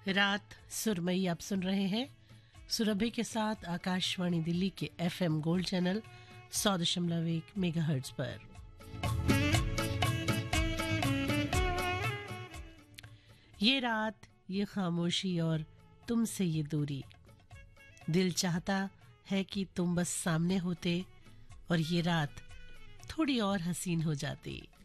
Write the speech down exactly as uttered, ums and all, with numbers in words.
रात सुरमई आप सुन रहे हैं सुरभि के साथ आकाशवाणी दिल्ली के एफएम गोल्ड चैनल सौ दशमलव एक मेगाहर्ट्ज पर। ये रात, ये खामोशी और तुमसे ये दूरी, दिल चाहता है कि तुम बस सामने होते और ये रात थोड़ी और हसीन हो जाती।